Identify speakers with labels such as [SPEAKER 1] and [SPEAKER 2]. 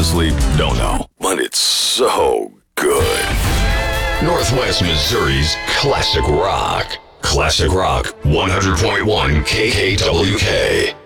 [SPEAKER 1] honestly don't know. But it's so good.
[SPEAKER 2] Northwest Missouri's Classic Rock. Classic Rock 100.1 KKWK.